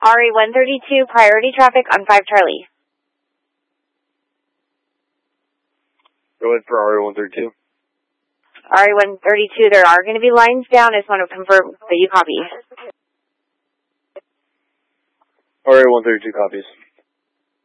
RA-132, priority traffic on 5 Charlie. Go ahead for RA-132. RA-132, there are going to be lines down. I just want to confirm that you copy. RA-132 copies.